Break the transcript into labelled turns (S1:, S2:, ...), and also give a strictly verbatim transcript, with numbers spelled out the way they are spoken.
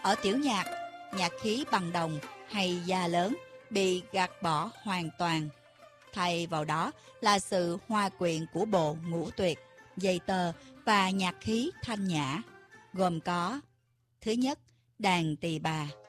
S1: Ở tiểu nhạc, nhạc khí bằng đồng hay da lớn bị gạt bỏ hoàn toàn. Thay vào đó là sự hòa quyện của bộ ngũ tuyệt, dây tơ và nhạc khí thanh nhã, gồm có: thứ nhất, đàn tỳ bà;